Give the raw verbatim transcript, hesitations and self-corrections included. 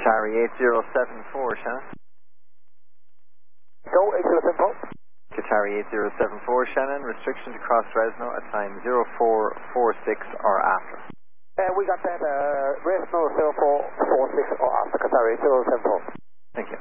Qatari eight zero seven four, Shannon. Go eight zero seven four. Qatari eight zero seven four, Shannon. Restriction to cross Fresno at time zero four four six or after. And we got that uh, Fresno zero four four six or after Qatari eight zero seven four. Thank you.